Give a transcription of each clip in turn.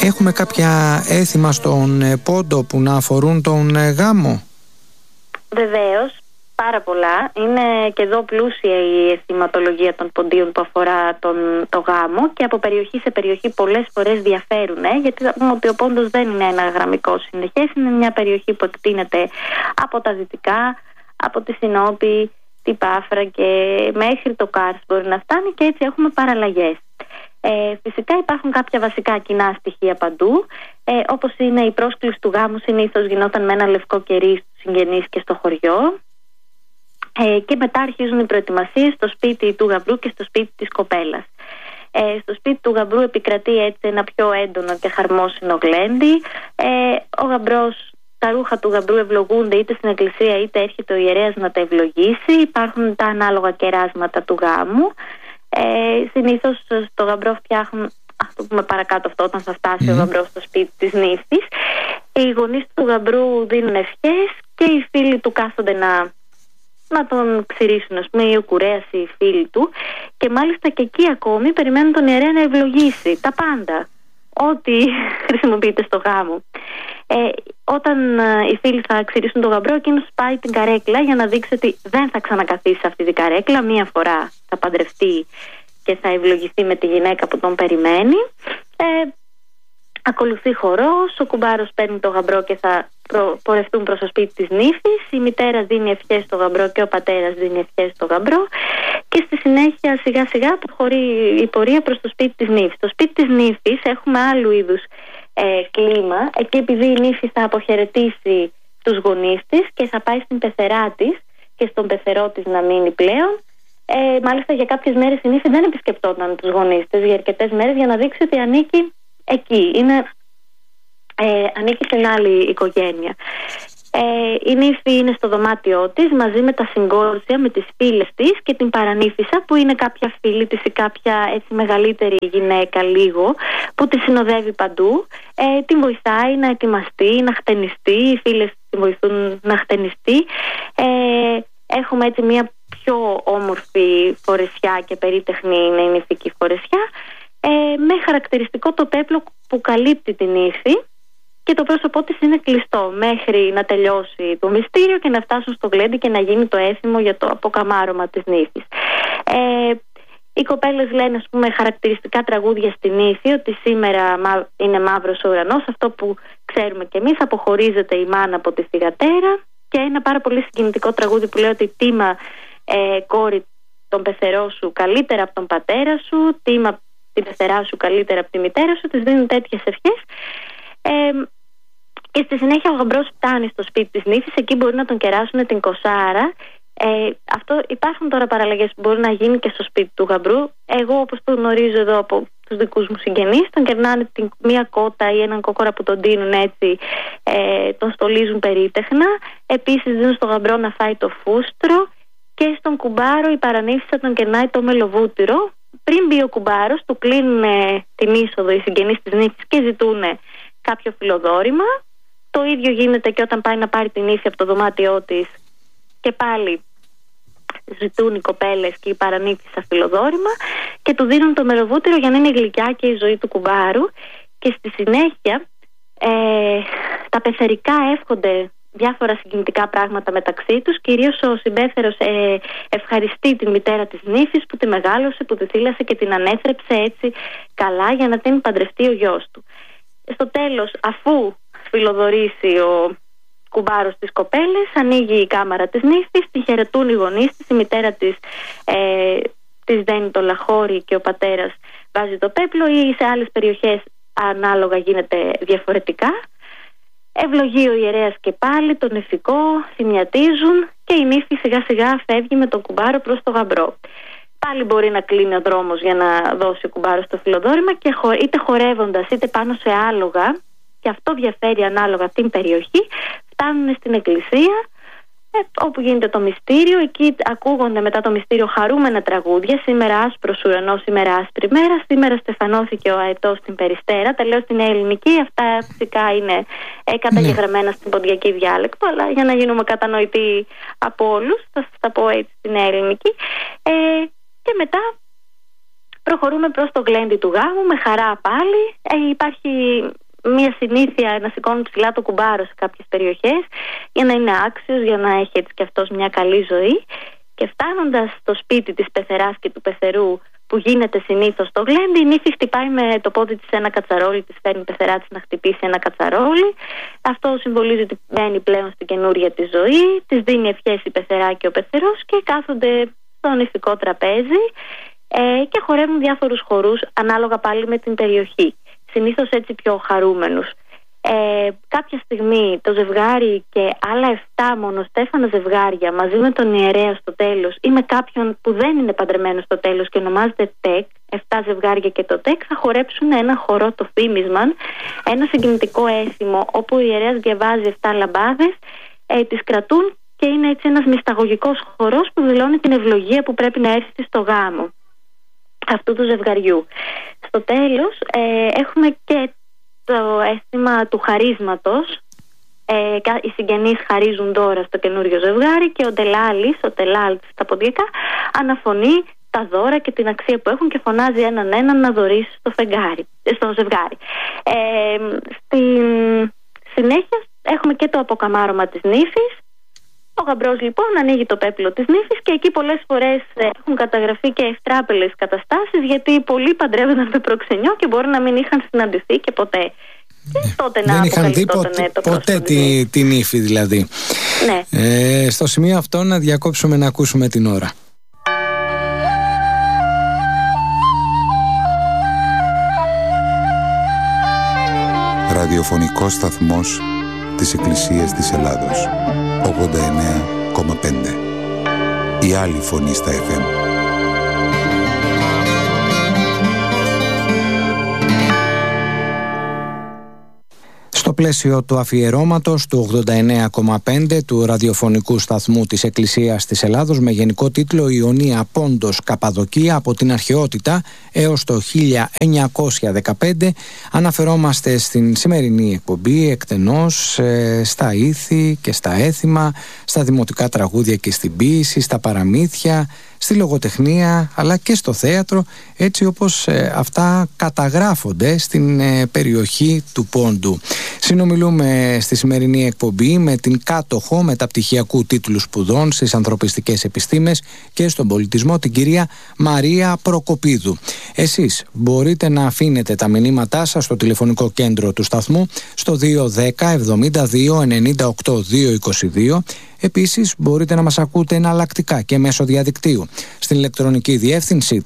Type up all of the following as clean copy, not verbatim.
Έχουμε κάποια έθιμα στον Πόντο που να αφορούν τον γάμο? Βεβαίως, πάρα πολλά. Είναι και εδώ πλούσια η αισθηματολογία των ποντίων που αφορά το γάμο και από περιοχή σε περιοχή πολλές φορές διαφέρουν, γιατί θα πούμε ότι ο Πόντος δεν είναι ένα γραμμικό συνεχές, είναι μια περιοχή που εκτείνεται από τα δυτικά, από τη Σινόπη, την Πάφρα και μέχρι το Κάρς μπορεί να φτάνει, και έτσι έχουμε παραλλαγές. Φυσικά υπάρχουν κάποια βασικά κοινά στοιχεία παντού, όπως είναι η πρόσκληση του γάμου συνήθως γινόταν με ένα λευκό κερί στους συγγενείς και στο χωριό, και μετά αρχίζουν οι προετοιμασίες στο σπίτι του γαμπρού και στο σπίτι της κοπέλας. Στο σπίτι του γαμπρού επικρατεί έτσι ένα πιο έντονο και χαρμόσυνο γλέντι. Ο γαμπρός, τα ρούχα του γαμπρού ευλογούνται είτε στην εκκλησία είτε έρχεται ο ιερέας να τα ευλογήσει. Υπάρχουν τα ανάλογα κεράσματα του γάμου. Συνήθως στο γαμπρό φτιάχνουν, ας το πούμε παρακάτω αυτό, όταν θα φτάσει ο γαμπρός στο σπίτι της νύφης. Οι γονείς του γαμπρού δίνουν ευχές και οι φίλοι του κάθονται να τον ξηρίσουν, ας πούμε, ή ο κουρέας ή οι φίλοι του, και μάλιστα και εκεί ακόμη περιμένουν τον ιερέα να ευλογήσει τα πάντα, ό,τι χρησιμοποιείται στο γάμο. Όταν οι φίλοι θα ξηρίσουν τον γαμπρό, εκείνος πάει την καρέκλα για να δείξει ότι δεν θα ξανακαθίσει σε αυτή την καρέκλα. Μία φορά θα παντρευτεί και θα ευλογηθεί με τη γυναίκα που τον περιμένει. Ακολουθεί χορός, ο κουμπάρος παίρνει τον γαμπρό και θα πορευτούν προς το σπίτι της νύφης. Η μητέρα δίνει ευχές στο γαμπρό και ο πατέρας δίνει ευχές στο γαμπρό, και στη συνέχεια σιγά σιγά προχωρεί η πορεία προς το σπίτι της νύφης. Στο σπίτι της νύφης έχουμε άλλου είδους κλίμα. Εκεί, επειδή η νύφη θα αποχαιρετήσει τους γονείς της και θα πάει στην πεθερά της και στον πεθερό της να μείνει πλέον, μάλιστα για κάποιες μέρες η νύφη δεν επισκεπτόταν τους γονείς της για αρκετές μέρες, για να δείξει ότι ανήκει εκεί, ανήκει στην άλλη οικογένεια. Η νύφη είναι στο δωμάτιό της μαζί με τα συγκόρσια, με τις φίλες της και την παρανύφισσα, που είναι κάποια φίλη της ή κάποια έτσι μεγαλύτερη γυναίκα λίγο, που τη συνοδεύει παντού. Την βοηθάει να ετοιμαστεί, να χτενιστεί, οι φίλες την βοηθούν να χτενιστεί. Έχουμε έτσι μια πιο όμορφη φορεσιά και περίτεχνη είναι η νηφική φορεσιά, με χαρακτηριστικό το πέπλο που καλύπτει την νύφη, και το πρόσωπό της είναι κλειστό μέχρι να τελειώσει το μυστήριο και να φτάσουν στο γλέντι και να γίνει το έθιμο για το αποκαμάρωμα της νύφης. Οι κοπέλες λένε, ας πούμε, χαρακτηριστικά τραγούδια στη νύφη, ότι σήμερα είναι μαύρος ο ουρανός, αυτό που ξέρουμε κι εμείς, αποχωρίζεται η μάνα από τη θυγατέρα, και ένα πάρα πολύ συγκινητικό τραγούδι που λέει ότι τίμα κόρη τον πεθερό σου καλύτερα από τον πατέρα σου, τίμα την πεθερά σου καλύτερα από τη μητέρα σου, της δίνουν τέτοιες ευχές. Και στη συνέχεια ο γαμπρός φτάνει στο σπίτι της νύφης, εκεί μπορεί να τον κεράσουν την κοσάρα. Υπάρχουν τώρα παραλλαγές που μπορεί να γίνει και στο σπίτι του γαμπρού. Εγώ, όπως το γνωρίζω εδώ από τους δικούς μου συγγενείς, τον κερνάνε μία κότα ή έναν κόκορα που τον τίνουν έτσι, τον στολίζουν περίτεχνα. Επίσης δίνουν στον γαμπρό να φάει το φούστρο, και στον κουμπάρο η παρανύφισσα τον κερνάει το μελοβούτυρο. Πριν μπει ο κουμπάρος, του κλείνουν την είσοδο οι συγγενείς της νύφης και ζητούν κάποιο φιλοδόρημα. Το ίδιο γίνεται και όταν πάει να πάρει την νύφη από το δωμάτιό της, και πάλι ζητούν οι κοπέλες και η παρανύφισσα φιλοδόρημα και του δίνουν το μελοβούτυρο για να είναι γλυκιά και η ζωή του κουμπάρου. Και στη συνέχεια τα πεθερικά εύχονται διάφορα συγκινητικά πράγματα μεταξύ τους. Κυρίως ο συμπέθερος ευχαριστεί την μητέρα της νύφης που τη μεγάλωσε, που τη θύλασε και την ανέθρεψε έτσι καλά για να την παντρευτεί ο γιος του. Στο τέλος, αφού φιλοδορήσει ο κουμπάρος της κοπέλες, ανοίγει η κάμαρα της νύφης, τη χαιρετούν οι γονείς της, η μητέρα της της δένει το λαχώρι και ο πατέρας βάζει το πέπλο, ή σε άλλες περιοχές ανάλογα γίνεται διαφορετικά. Ευλογεί ο ιερέας και πάλι τον νηφικό, θυμιατίζουν και η νύφη σιγά σιγά φεύγει με τον κουμπάρο προς το γαμπρό. Πάλι μπορεί να κλείνει ο δρόμος για να δώσει ο κουμπάρος το φιλοδόρημα, και είτε χορεύοντας είτε πάνω σε άλογα, και αυτό διαφέρει ανάλογα την περιοχή, φτάνουν στην εκκλησία όπου γίνεται το μυστήριο. Εκεί ακούγονται μετά το μυστήριο χαρούμενα τραγούδια. Σήμερα άσπρος ουρανός, σήμερα άσπρη μέρα, σήμερα στεφανώθηκε ο αετός στην Περιστέρα. Τα λέω στην ελληνική, αυτά φυσικά είναι καταγεγραμμένα στην ποντιακή διάλεκτο, αλλά για να γίνουμε κατανοητοί από όλους θα σας τα πω έτσι στην ελληνική. Και μετά Προχωρούμε προς το γλέντι του γάμου, με χαρά πάλι. Υπάρχει μια συνήθεια να σηκώνει ψηλά το κουμπάρο σε κάποιες περιοχές για να είναι άξιος, για να έχει έτσι και αυτός μια καλή ζωή. Και φτάνοντας στο σπίτι της πεθεράς και του πεθερού, που γίνεται συνήθως το γλέντι, η νύφη χτυπάει με το πόδι της ένα κατσαρόλι, της φέρνει η πεθερά της να χτυπήσει ένα κατσαρόλι. Αυτό συμβολίζει ότι μπαίνει πλέον στην καινούρια της ζωή, της δίνει ευχές η πεθερά και ο πεθερός και κάθονται στο νηφικό τραπέζι και χορεύουν διάφορους χορούς ανάλογα πάλι με την περιοχή. Συνήθως έτσι πιο χαρούμενους. Κάποια στιγμή το ζευγάρι και άλλα 7 μονοστέφανα ζευγάρια μαζί με τον ιερέα στο τέλος ή με κάποιον που δεν είναι παντρεμένο στο τέλος και ονομάζεται τεκ, 7 ζευγάρια και το τεκ, θα χορέψουν ένα χορό, το φήμισμαν, ένα συγκινητικό έθιμο όπου ο ιερέας διαβάζει 7 λαμπάδες, τις κρατούν και είναι έτσι ένας μυσταγωγικός χορός που δηλώνει την ευλογία που πρέπει να έρθει στο γάμο αυτού του ζευγαριού. Στο τέλος έχουμε και το αίσθημα του χαρίσματος. Οι συγγενείς χαρίζουν τώρα στο καινούριο ζευγάρι και ο τελάλης, ο τελάλ στα ποντιακά, αναφωνεί τα δώρα και την αξία που έχουν και φωνάζει έναν να δωρήσει στο ζευγάρι. Στην συνέχεια έχουμε και το αποκαμάρωμα της νύφης. Ο γαμπρός λοιπόν ανοίγει το πέπλο της νύφης και εκεί πολλές φορές έχουν καταγραφεί και ευτράπελες καταστάσεις, γιατί πολλοί παντρεύονταν με προξενιό και μπορεί να μην είχαν συναντηθεί και ποτέ. Τότε δεν είχαν δει ποτέ τη νύφη δηλαδή. Ναι. Στο σημείο αυτό να διακόψουμε να ακούσουμε την ώρα. Ραδιοφωνικός σταθμός της Εκκλησίας της Ελλάδος, 89,5. Η άλλη φωνή στα FM. Στο πλαίσιο του αφιερώματος του 89,5 του ραδιοφωνικού σταθμού της Εκκλησίας της Ελλάδος με γενικό τίτλο «Ιωνία Πόντος Καπαδοκία από την αρχαιότητα έως το 1915», αναφερόμαστε στην σημερινή εκπομπή εκτενώς στα ήθη και στα έθιμα, στα δημοτικά τραγούδια και στην ποίηση, στα παραμύθια, στη λογοτεχνία αλλά και στο θέατρο, έτσι όπως αυτά καταγράφονται στην περιοχή του Πόντου. Συνομιλούμε στη σημερινή εκπομπή με την κάτοχο μεταπτυχιακού τίτλου σπουδών στις ανθρωπιστικές επιστήμες και στον πολιτισμό, την κυρία Μαρία Προκοπίδου. Εσείς μπορείτε να αφήνετε τα μηνύματά σας στο τηλεφωνικό κέντρο του σταθμού στο 210 72 98 222. Επίσης μπορείτε να μας ακούτε εναλλακτικά και μέσω διαδικτύου στην ηλεκτρονική διεύθυνση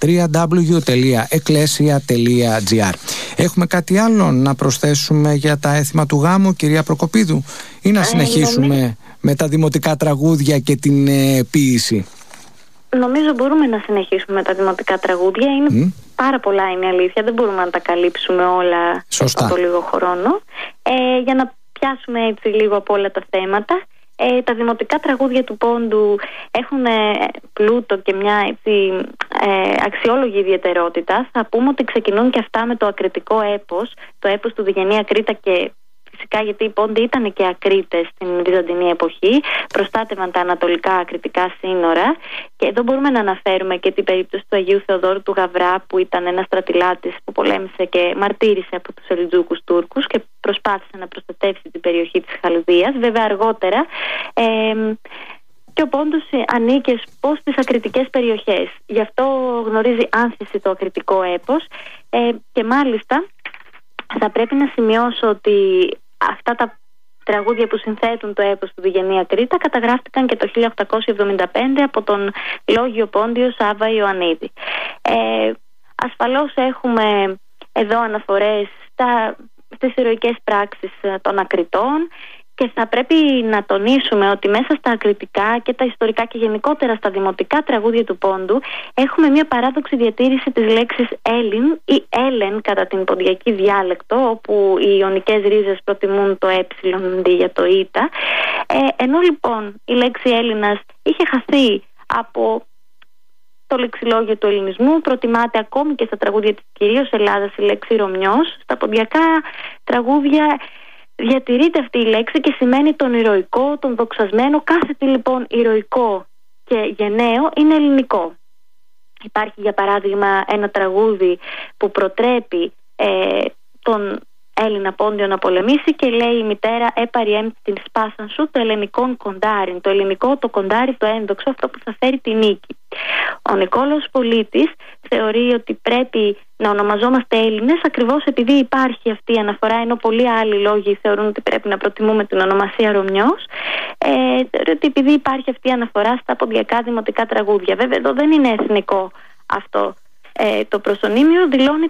www.ecclesia.gr. Έχουμε κάτι άλλο να προσθέσουμε για τα έθιμα του γάμου, κυρία Προκοπίδου, ή να συνεχίσουμε με τα δημοτικά τραγούδια και την ποίηση? Νομίζω μπορούμε να συνεχίσουμε με τα δημοτικά τραγούδια. Είναι πάρα πολλά, είναι αλήθεια. Δεν μπορούμε να τα καλύψουμε όλα σε αυτό το λίγο χρόνο. Για να πιάσουμε έτσι λίγο από όλα τα θέματα. Τα δημοτικά τραγούδια του Πόντου έχουν πλούτο και μια έτσι, αξιόλογη ιδιαιτερότητα. Θα πούμε ότι ξεκινούν και αυτά με το ακριτικό έπος, το έπος του Διγενή Ακρίτα, και φυσικά γιατί οι Πόντοι ήταν και ακρίτες στην Βυζαντινή εποχή, προστάτευαν τα ανατολικά ακριτικά σύνορα. Και εδώ μπορούμε να αναφέρουμε και την περίπτωση του Αγίου Θεοδόρου του Γαβρά, που ήταν ένας στρατηλάτης που πολέμησε και μαρτύρησε από τους Σελιτζούκους Τούρκους και προσπάθησε να προστατεύσει την περιοχή της Χαλδίας. Βέβαια αργότερα και ο Πόντος ανήκε στις ακριτικές περιοχές. Γι' αυτό γνωρίζει άνθηση το ακριτικό έπος και μάλιστα θα πρέπει να σημειώσω ότι αυτά τα τραγούδια που συνθέτουν το έπος του Διγενή Ακρίτα καταγράφτηκαν και το 1875 από τον Λόγιο Πόντιο Σάβα Ιωαννίδη. Ασφαλώς έχουμε εδώ αναφορές στις ηρωικές πράξεις των Ακριτών και θα πρέπει να τονίσουμε ότι μέσα στα ακριτικά και τα ιστορικά και γενικότερα στα δημοτικά τραγούδια του Πόντου έχουμε μια παράδοξη διατήρηση της λέξης Έλλην ή Έλεν κατά την ποντιακή διάλεκτο, όπου οι ιωνικές ρίζες προτιμούν το ε αντί για το ήτα. Ενώ λοιπόν η λέξη Έλληνας είχε χαθεί από το λεξιλόγιο του ελληνισμού, προτιμάται ακόμη και στα τραγούδια της κυρίως Ελλάδας η λέξη Ρωμιός. Στα ποντιακά τραγούδια διατηρείται αυτή η λέξη και σημαίνει τον ηρωικό, τον δοξασμένο. Κάθε τι λοιπόν ηρωικό και γενναίο είναι ελληνικό. Υπάρχει για παράδειγμα ένα τραγούδι που προτρέπει τον Έλληνα πόντιο να πολεμήσει και λέει η μητέρα έπαρη έμπτη την σπάσαν σου το ελληνικό κοντάρι, το ελληνικό το κοντάρι το ένδοξο, αυτό που θα φέρει τη νίκη. Ο Νικόλαος Πολίτης θεωρεί ότι πρέπει να ονομαζόμαστε Έλληνες ακριβώς επειδή υπάρχει αυτή η αναφορά, ενώ πολλοί άλλοι λόγοι θεωρούν ότι πρέπει να προτιμούμε την ονομασία Ρωμιός, ότι επειδή υπάρχει αυτή η αναφορά στα ποντιακά δημοτικά τραγούδια. Βέβαια εδώ δεν είναι εθνικό αυτό το προσωνύμιο, δηλώνει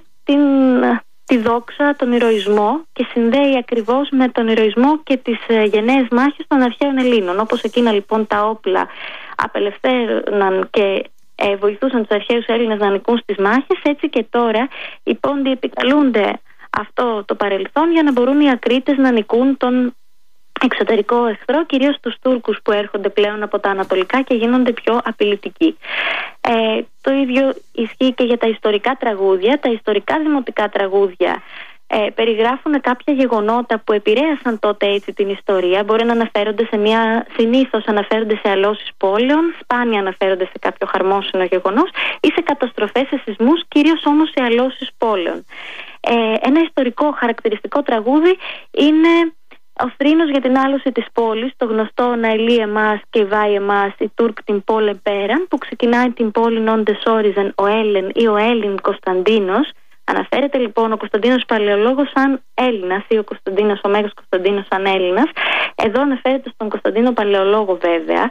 τη δόξα, τον ηρωισμό και συνδέει ακριβώς με τον ηρωισμό και τις γενναίες μάχες των αρχαίων Ελλήνων. Όπως εκείνα λοιπόν τα όπλα απελευθέρωναν και βοηθούσαν τους αρχαίους Έλληνες να νικούν στις μάχες, έτσι και τώρα οι πόντιοι επικαλούνται αυτό το παρελθόν για να μπορούν οι Ακρίτες να νικούν τον εξωτερικό εχθρό, κυρίως τους Τούρκους που έρχονται πλέον από τα ανατολικά και γίνονται πιο απειλητικοί. Το ίδιο ισχύει και για τα ιστορικά τραγούδια. Τα ιστορικά δημοτικά τραγούδια περιγράφουν κάποια γεγονότα που επηρέασαν τότε έτσι την ιστορία. Μπορεί να αναφέρονται συνήθως αναφέρονται σε αλώσεις πόλεων, σπάνια αναφέρονται σε κάποιο χαρμόσυνο γεγονός ή σε καταστροφές, σε σεισμούς, κυρίως όμως σε αλώσεις πόλεων. Ένα ιστορικό χαρακτηριστικό τραγούδι είναι ο θρήνος για την άλωση της πόλης, το γνωστό «Να ελεί εμάς και βάει εμάς η Τούρκ την πόλε πέραν», που ξεκινάει την πόλη όντες όριζεν ο Έλλην ή ο Έλλην Κωνσταντίνος. Αναφέρεται λοιπόν ο Κωνσταντίνος Παλαιολόγος σαν Έλληνας ή ο Μέγας Κωνσταντίνος σαν Έλληνας. Εδώ αναφέρεται στον Κωνσταντίνο Παλαιολόγο βέβαια,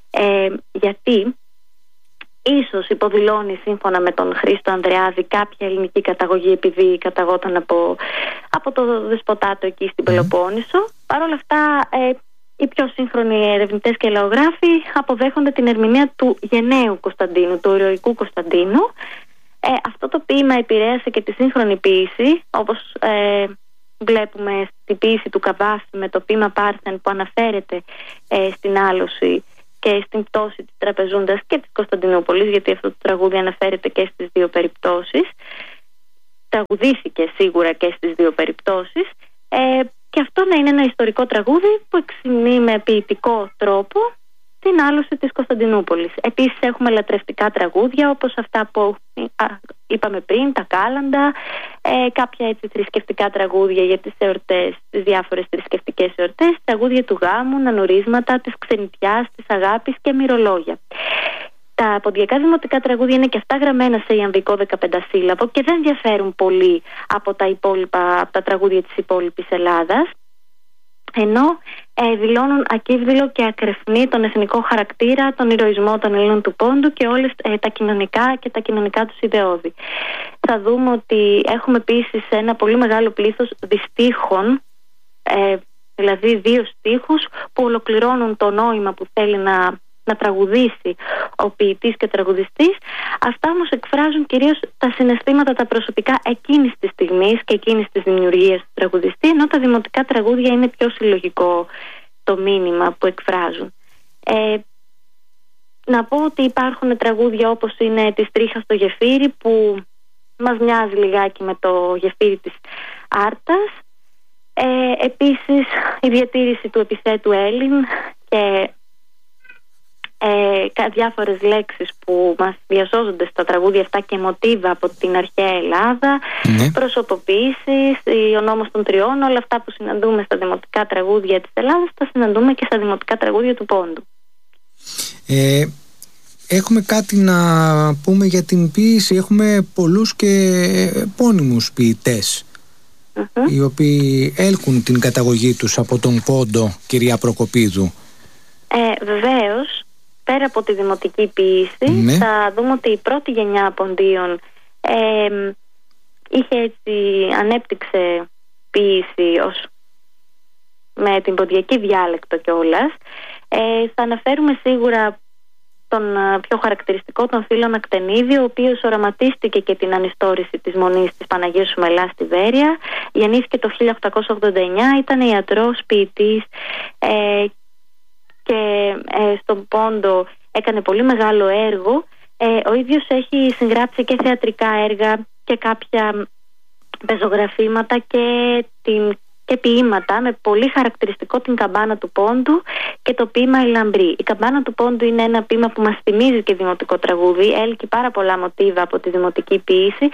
γιατί ίσως υποδηλώνει σύμφωνα με τον Χρήστο Ανδρεάδη κάποια ελληνική καταγωγή επειδή καταγόταν από το δεσποτάτο εκεί στην Πελοπόννησο. Παρ' όλα αυτά οι πιο σύγχρονοι ερευνητές και λαογράφοι αποδέχονται την ερμηνεία του γενναίου Κωνσταντίνου, του ηρωικού Κωνσταντίνου. Αυτό το ποίημα επηρέασε και τη σύγχρονη ποίηση, όπως βλέπουμε στην ποίηση του Καβάφη με το ποίημα Πάρθεν που αναφέρεται στην άλωση και στην πτώση της Τραπεζούντας και της Κωνσταντινούπολης, γιατί αυτό το τραγούδι αναφέρεται και στις δύο περιπτώσεις. Τραγουδήθηκε σίγουρα και στις δύο περιπτώσεις, και αυτό να είναι ένα ιστορικό τραγούδι που εξυμνεί με ποιητικό τρόπο την άλωση της Κωνσταντινούπολης. Επίσης έχουμε λατρευτικά τραγούδια όπως αυτά που είπαμε πριν, τα κάλαντα, κάποια έτσι θρησκευτικά τραγούδια για τις εορτές, τις διάφορες θρησκευτικές εορτές, τραγούδια του γάμου, νανουρίσματα, της ξενιτιάς, της αγάπης και μυρολόγια. Τα ποντιακά δημοτικά τραγούδια είναι και αυτά γραμμένα σε ιαμβικό 15σύλλαβο και δεν διαφέρουν πολύ από τα τραγούδια της υπόλοιπης Ελλάδας, ενώ δηλώνουν ακύβδηλο και ακρεφνή τον εθνικό χαρακτήρα, τον ηρωισμό των Ελλήνων του Πόντου και όλες τα κοινωνικά και τα κοινωνικά τους ιδεώδη. Θα δούμε ότι έχουμε επίσης ένα πολύ μεγάλο πλήθος διστίχων, δηλαδή δύο στίχους που ολοκληρώνουν το νόημα που θέλει να τραγουδήσει ο ποιητής και τραγουδιστής. Αυτά όμως εκφράζουν κυρίως τα συναισθήματα τα προσωπικά εκείνης της στιγμής και εκείνης της δημιουργίας του τραγουδιστή, ενώ τα δημοτικά τραγούδια είναι πιο συλλογικό το μήνυμα που εκφράζουν. Να πω ότι υπάρχουν τραγούδια όπως είναι της Τρίχας στο γεφύρι, που μας μοιάζει λιγάκι με το γεφύρι της Άρτας. Επίσης η διατήρηση του επιθέτου Έλλην και διάφορες λέξεις που μας διασώζονται στα τραγούδια αυτά και μοτίβα από την αρχαία Ελλάδα, προσωποποίησεις, ο νόμος των τριών, όλα αυτά που συναντούμε στα δημοτικά τραγούδια της Ελλάδας τα συναντούμε και στα δημοτικά τραγούδια του Πόντου. Έχουμε κάτι να πούμε για την ποίηση. Έχουμε πολλούς και επώνυμους ποιητές, οι οποίοι έλκουν την καταγωγή τους από τον Πόντο, κυρία Προκοπίδου. Βεβαίως. Πέρα από τη δημοτική ποίηση, θα δούμε ότι η πρώτη γενιά ποντίων ανέπτυξε ποίηση με την ποντιακή διάλεκτο κιόλας. Θα αναφέρουμε σίγουρα τον πιο χαρακτηριστικό, τον Φίλωνα Κτενίδη, ο οποίος οραματίστηκε και την ανιστόρηση της Μονής της Παναγίας Σουμελάς στη Βέρεια. Γεννήθηκε το 1889, ήταν ιατρός, ποιητής και στον Πόντο έκανε πολύ μεγάλο έργο. Ο ίδιος έχει συγγράψει και θεατρικά έργα και κάποια πεζογραφήματα και και ποίηματα με πολύ χαρακτηριστικό την καμπάνα του Πόντου και το ποίημα «Η Λαμπρή». Η καμπάνα του Πόντου είναι ένα ποίημα που μας θυμίζει και δημοτικό τραγούδι, έλκει πάρα πολλά μοτίβα από τη δημοτική ποίηση,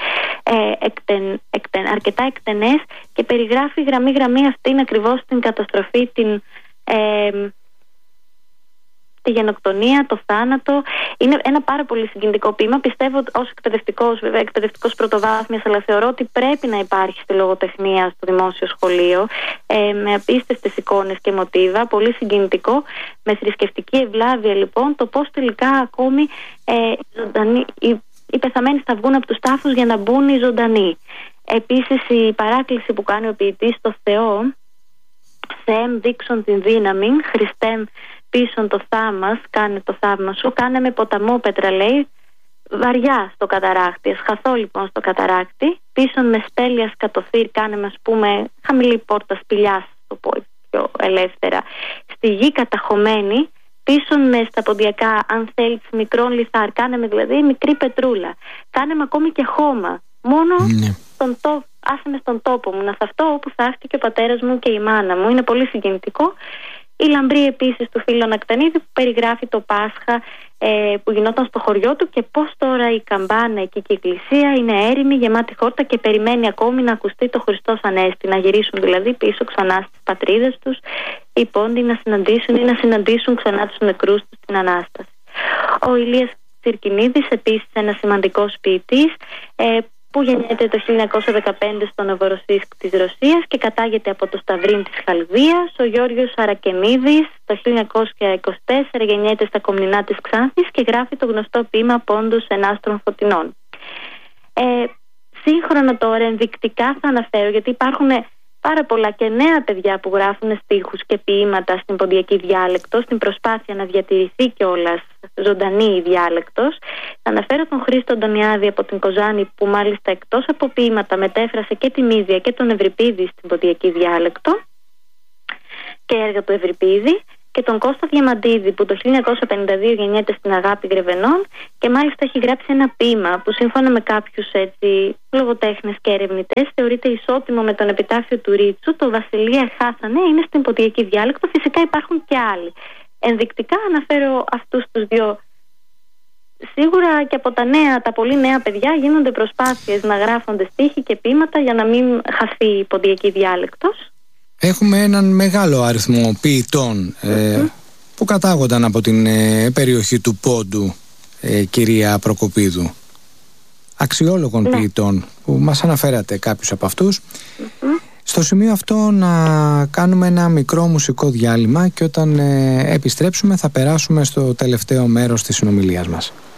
αρκετά εκτενές, και περιγράφει γραμμή-γραμμή αυτήν ακριβώς την καταστροφή, τη γενοκτονία, το θάνατο. Είναι ένα πάρα πολύ συγκινητικό ποίημα. Πιστεύω ως εκπαιδευτικός πρωτοβάθμιας, αλλά θεωρώ ότι πρέπει να υπάρχει στη λογοτεχνία στο δημόσιο σχολείο, με απίστευτες εικόνες και μοτίβα, πολύ συγκινητικό, με θρησκευτική ευλάβεια λοιπόν, το πώς τελικά ακόμη οι πεθαμένοι θα βγουν από τους τάφους για να μπουν οι ζωντανοί. Επίσης η παράκληση που κάνει ο ποιητής στο Θεό, «Θεέμ δείξον την δύναμη, Χριστέμ πίσον το θάμας, κάνε το θαύμα σου, κάνε με ποταμό πέτρα», λέει, βαριά στο καταράκτη. Χαθώ λοιπόν στο καταράκτη, πίσον με στέλια κατοθύρ, κάνε με, ας πούμε, χαμηλή πόρτα σπηλιάς, το πω πιο ελεύθερα, στη γη καταχωμένη, πίσον με στα ποντιακά, αν θέλεις, μικρόν λιθάρ, κάνε με δηλαδή μικρή πετρούλα, κάνε με ακόμη και χώμα, μόνο άσε με στον τόπο μου, να θαυτώ όπου θαύτηκε ο πατέρας μου και η μάνα μου. Είναι πολύ συγκινητικό. Η Λαμπρή επίσης του Φίλου Ανακτανίδη, που περιγράφει το Πάσχα που γινόταν στο χωριό του και πώς τώρα η καμπάνα εκεί και η εκκλησία είναι έρημη, γεμάτη χόρτα και περιμένει ακόμη να ακουστεί το Χριστός Ανέστη, να γυρίσουν δηλαδή πίσω ξανά στις πατρίδες τους οι πόντοι, να συναντήσουν ή να συναντήσουν ξανά τους νεκρούς τους στην Ανάσταση. Ο Ηλίας Τσιρκινίδης, επίσης ένας σημαντικός ποιητής, που γεννιέται το 1915 στο Νοβοροσίσκ της Ρωσίας και κατάγεται από το Σταυρίν της Χαλδίας. Ο Γιώργος Αρακεμίδης το 1924 γεννιέται στα Κομνηνά της Ξάνθης και γράφει το γνωστό ποίημα «Πόντος ενάστρων φωτεινών». Σύγχρονα τώρα ενδεικτικά θα αναφέρω, γιατί υπάρχουν πάρα πολλά και νέα παιδιά που γράφουν στίχους και ποίηματα στην ποντιακή διάλεκτο, στην προσπάθεια να διατηρηθεί κιόλας ζωντανή η διάλεκτος. Θα αναφέρω τον Χρήστο Αντωνιάδη από την Κοζάνη, που μάλιστα εκτός από ποίηματα μετέφρασε και τη Μύδια και τον Ευρυπίδη στην ποντιακή διάλεκτο και έργα του Ευρυπίδη, και τον Κώστα Διαμαντίδη, που το 1952 γεννιέται στην Αγάπη Γρεβενών και μάλιστα έχει γράψει ένα ποίημα που σύμφωνα με κάποιους λογοτέχνες και ερευνητές θεωρείται ισότιμο με τον επιτάφιο του Ρίτσου, το «Βασιλεία χάσανε», είναι στην ποντιακή διάλεκτο. Φυσικά υπάρχουν και άλλοι. Ενδεικτικά αναφέρω αυτούς τους δύο. Σίγουρα και από τα πολύ νέα παιδιά γίνονται προσπάθειες να γράφονται στίχοι και ποίηματα για να μην χαθεί η ποντιακή διάλεκτος. Έχουμε έναν μεγάλο αριθμό ποιητών που κατάγονταν από την περιοχή του Πόντου, κυρία Προκοπίδου. Αξιόλογων ποιητών που μας αναφέρατε κάποιους από αυτούς. Στο σημείο αυτό να κάνουμε ένα μικρό μουσικό διάλειμμα και όταν επιστρέψουμε θα περάσουμε στο τελευταίο μέρος της συνομιλίας μας.